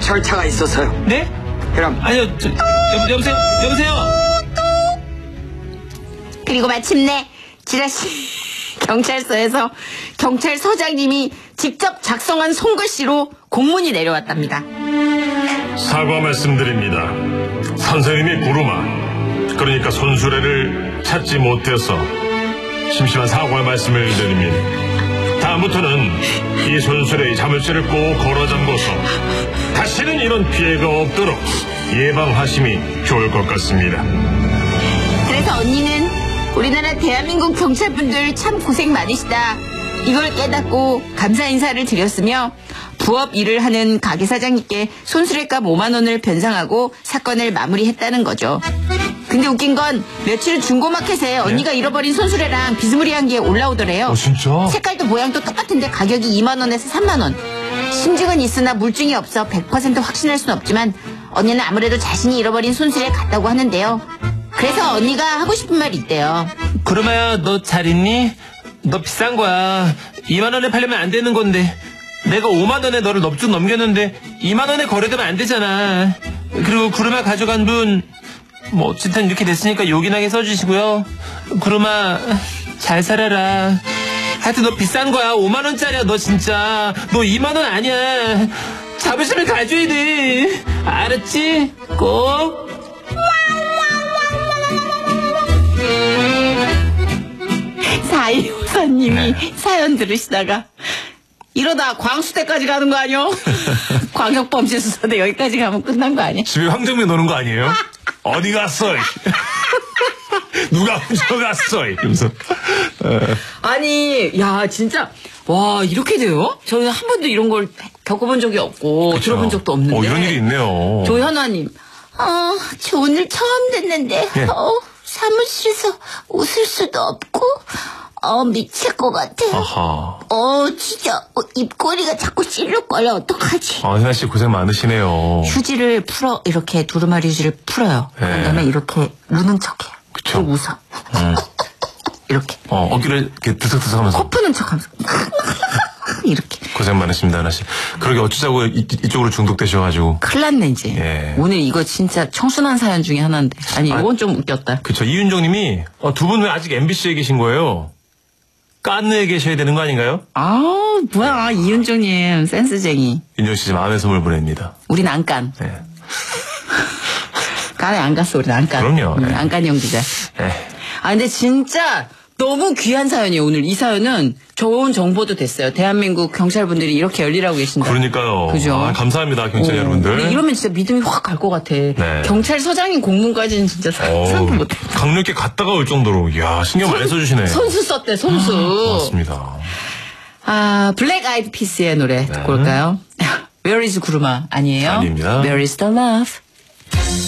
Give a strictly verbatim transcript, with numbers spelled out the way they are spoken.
절차가 있어서요. 네? 그럼 아니요, 저, 여, 여보세요? 여보세요? 그리고 마침내 지라시 경찰서에서 경찰서장님이 직접 작성한 손글씨로 공문이 내려왔답니다. 사과 말씀드립니다. 선생님이 구루마, 그러니까 손수레를 찾지 못해서 심심한 사과의 말씀을 드립니다. 다음부터는 이 손수레의 자물쇠를 꼭 걸어 잠궈서 다시는 이런 피해가 없도록 예방하심이 좋을 것 같습니다. 그래서 언니는 우리나라 대한민국 경찰분들 참 고생 많으시다, 이걸 깨닫고 감사 인사를 드렸으며 부업 일을 하는 가게 사장님께 손수레값 오만 원을 변상하고 사건을 마무리했다는 거죠. 근데 웃긴 건 며칠 후 중고마켓에 언니가 잃어버린 손수레랑 비스무리한 게 올라오더래요. 어, 진짜? 색깔도 모양도 똑같은데 가격이 이만 원에서 삼만 원. 심증은 있으나 물증이 없어 백 퍼센트 확신할 순 없지만 언니는 아무래도 자신이 잃어버린 손수레에 갔다고 하는데요. 그래서 언니가 하고 싶은 말이 있대요. 구름아야, 너 잘 있니? 너 비싼 거야. 이만 원에 팔려면 안 되는 건데. 내가 오만 원에 너를 넙죽 넘겼는데 이만 원에 거래되면 안 되잖아. 그리고 구름아 가져간 분, 뭐 어쨌든 이렇게 됐으니까 요긴하게 써주시고요. 구름아, 잘 살아라. 하여튼 너 비싼 거야. 오만 원짜리야 너 진짜. 너 이만 원 아니야. 자부심을 가져야 돼. 알았지? 꼭. 사이오사님이 네. 사연 들으시다가 이러다 광수대까지 가는 거 아니요? 광역범죄수사대 여기까지 가면 끝난 거 아니야? 집에 황정민 노는 거 아니에요? 어디 갔어? 누가 훔쳐갔어? 이러면서. 아니, 야, 진짜, 와, 이렇게 돼요? 저는 한 번도 이런 걸 겪어본 적이 없고, 그쵸. 들어본 적도 없는데. 어, 이런 일이 있네요. 조현아님, 어, 저 오늘 처음 됐는데, 예. 어, 사무실에서 웃을 수도 없고, 어, 미칠 것 같아. 아하. 어, 진짜, 어, 입꼬리가 자꾸 찔러거려. 어떡하지? 아, 현아 씨 고생 많으시네요. 휴지를 풀어, 이렇게 두루마리 휴지를 풀어요. 예. 그런 다음에 이렇게 우는 척해요. 그쵸. 그리고 웃어. 음. 이렇게. 어, 어깨를 이렇게 들썩들썩 하면서. 코 푸는 척 하면서. 이렇게. 고생 많으십니다, 하나 씨. 그러게 어쩌자고 이, 이쪽으로 중독되셔가지고. 큰일 났네, 이제. 예. 오늘 이거 진짜 청순한 사연 중에 하나인데. 아니, 이건 아, 좀 웃겼다. 그쵸. 이윤정 님이, 어, 두 분 왜 아직 엠비씨에 계신 거예요? 깐느에 계셔야 되는 거 아닌가요? 아, 뭐야. 이윤종님, 센스쟁이. 윤정 씨 마음의 선물 보냅니다. 우린 안 깐. 네. 깐에 안 갔어, 우린 안 깐. 그럼요. 응, 네. 안 깐 형 기자. 네. 아, 근데 진짜 너무 귀한 사연이에요, 오늘. 이 사연은 좋은 정보도 됐어요. 대한민국 경찰분들이 이렇게 열일하고 계신다. 그러니까요. 그죠? 아, 감사합니다, 경찰 어, 여러분들. 근데 이러면 진짜 믿음이 확 갈 것 같아. 네. 경찰서장님 공문까지는 진짜 상상도 못해. 강력히 갔다가 올 정도로, 이야, 신경 많이 써주시네. 손수 썼대, 손수. 고맙습니다. 아, 블랙 아이드 피스의 노래 듣고 올까요? Where is 구루마? 아니에요? 아닙니다. Where is the love?